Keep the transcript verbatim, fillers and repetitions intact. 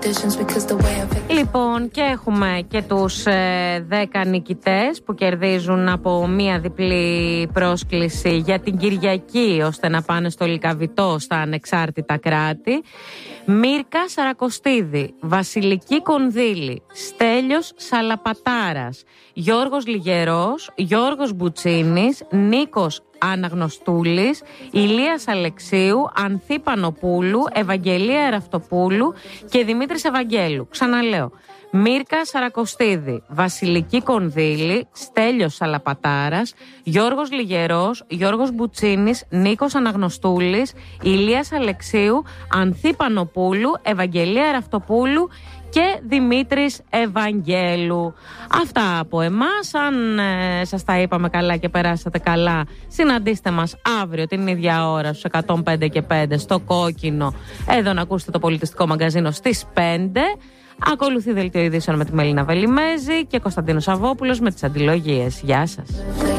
Λοιπόν, και έχουμε και τους ε, δέκα νικητές που κερδίζουν από μία διπλή πρόσκληση για την Κυριακή, ώστε να πάνε στο Λυκαβητό στα ανεξάρτητα κράτη. Μύρκα Σαρακοστίδη, Βασιλική Κονδύλη, Στέλιος Σαλαπατάρας, Γιώργος Λιγερός, Γιώργος Μπουτσίνης, Νίκος Αναγνωστούλης, Ηλίας Αλεξίου, Ανθή Πανοπούλου, Ευαγγελία Εραφτοπούλου και Δημήτρης Ευαγγέλου. Ξαναλέω, Μύρκα Σαρακοστίδη, Βασιλική Κονδύλη, Στέλιος Σαλαπατάρας, Γιώργος Λιγερός, Γιώργος Μπουτσίνης, Νίκος Αναγνωστούλης, Ηλίας Αλεξίου, Ανθή Πανοπούλου, Ευαγγελία Εραφτοπούλου και Δημήτρης Ευαγγέλου. Αυτά από εμάς. Αν ε, σας τα είπαμε καλά και περάσατε καλά, συναντήστε μας αύριο την ίδια ώρα στους εκατόν πέντε και πέντε στο Κόκκινο, εδώ να ακούσετε το πολιτιστικό μαγκαζίνο στις πέντε. Ακολουθεί δελτίο ειδήσεων με τη Μελίνα Βελιμέζη και Κωνσταντίνο Σαββόπουλος με τις αντιλογίες. Γεια σας.